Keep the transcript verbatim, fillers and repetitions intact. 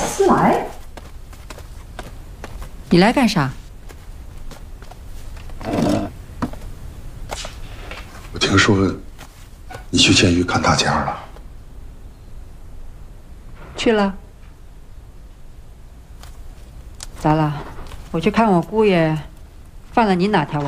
思来， 你来干啥？ 我听说你去监狱看大家了。 去了。咋了？我去看我姑爷，犯了你哪条